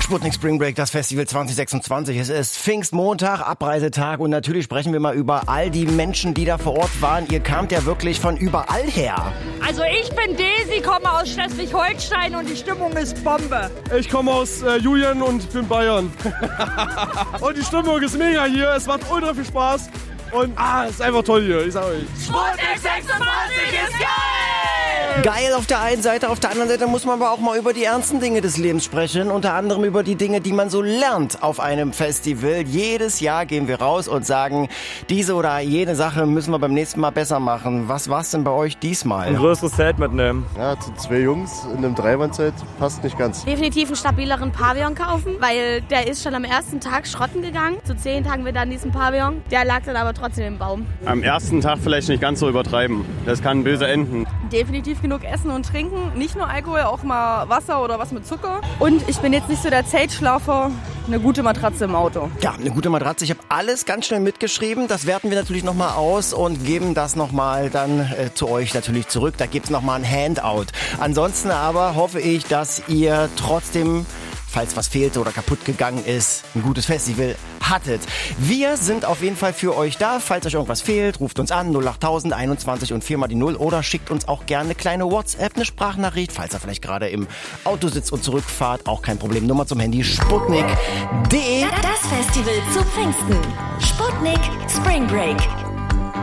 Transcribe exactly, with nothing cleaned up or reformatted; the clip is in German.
Sputnik Spring Break, das Festival zwanzig sechsundzwanzig. Es ist Pfingstmontag, Abreisetag und natürlich sprechen wir mal über all die Menschen, die da vor Ort waren. Ihr kamt ja wirklich von überall her. Also ich bin Desi, komme aus Schleswig-Holstein und die Stimmung ist Bombe. Ich komme aus äh, Julian und bin Bayern. Und die Stimmung ist mega hier, es macht ultra viel Spaß. Und ah, es ist einfach toll hier, ich sag euch. Sputnik sechsundzwanzig ist geil! Geil auf der einen Seite, auf der anderen Seite muss man aber auch mal über die ernsten Dinge des Lebens sprechen. Unter anderem über die Dinge, die man so lernt auf einem Festival. Jedes Jahr gehen wir raus und sagen, diese oder jene Sache müssen wir beim nächsten Mal besser machen. Was war's denn bei euch diesmal? Ein größeres Zelt mitnehmen. Ja, zu zwei Jungs in einem Dreiwandzelt passt nicht ganz. Definitiv einen stabileren Pavillon kaufen, weil der ist schon am ersten Tag schrotten gegangen. Zu zehn Tagen wir dann diesen Pavillon. Der lag dann aber trotzdem im Baum. Am ersten Tag vielleicht nicht ganz so übertreiben. Das kann böse enden. Definitiv genug essen und trinken. Nicht nur Alkohol, auch mal Wasser oder was mit Zucker. Und ich bin jetzt nicht so der Zeltschlaufer. Eine gute Matratze im Auto. Ja, eine gute Matratze. Ich habe alles ganz schnell mitgeschrieben. Das werten wir natürlich nochmal aus und geben das nochmal dann äh, zu euch natürlich zurück. Da gibt's nochmal ein Handout. Ansonsten aber hoffe ich, dass ihr trotzdem, falls was fehlte oder kaputt gegangen ist, ein gutes Festival hattet. Wir sind auf jeden Fall für euch da. Falls euch irgendwas fehlt, ruft uns an null acht tausend einundzwanzig und vier mal die null oder schickt uns auch gerne eine kleine WhatsApp, eine Sprachnachricht, falls ihr vielleicht gerade im Auto sitzt und zurückfahrt. Auch kein Problem. Nummer zum Handy sputnik punkt de. Das Festival zu Pfingsten. Sputnik Spring Break.